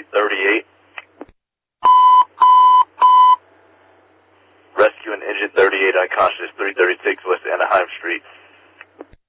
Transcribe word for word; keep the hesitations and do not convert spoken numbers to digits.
thirty-eight. Rescue an injured thirty-eight unconscious, three thirty-six West Anaheim Street.